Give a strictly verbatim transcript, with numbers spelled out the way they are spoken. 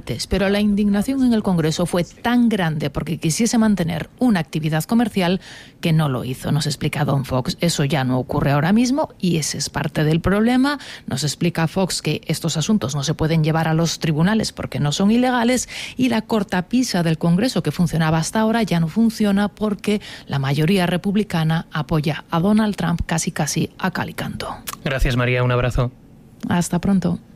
antes, pero la indignación en el Congreso fue tan grande porque quisiese mantener una actividad comercial que no lo hizo. Nos explica Don Fox, eso ya no ocurre ahora mismo y ese es parte del problema. Nos explica Fox que estos asuntos no se pueden llevar a los tribunales porque no son ilegales y la cortapisa del Congreso que funcionaba hasta ahora ya no funciona porque la mayoría republicana apoya a Donald Trump casi casi a cal y canto. Gracias, María, un abrazo. Hasta pronto.